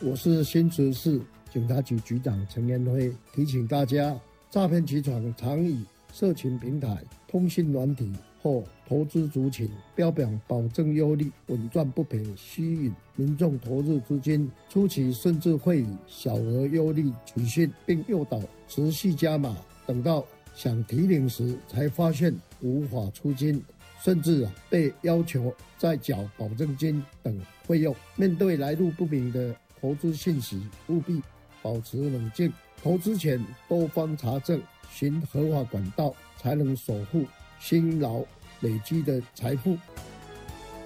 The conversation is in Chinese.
我是新竹市警察局局长陈延辉，提醒大家，诈骗集团常以社群平台、通讯软体或投资族群标榜保证优利、稳赚不赔，吸引民众投入资金。初期甚至会以小额优利取信，并诱导持续加码，等到想提领时才发现无法出金，甚至被要求再缴保证金等费用。面对来路不明的投资信息，务必保持冷静，投资前多方查证，循合法管道，才能守护辛劳累积的财富。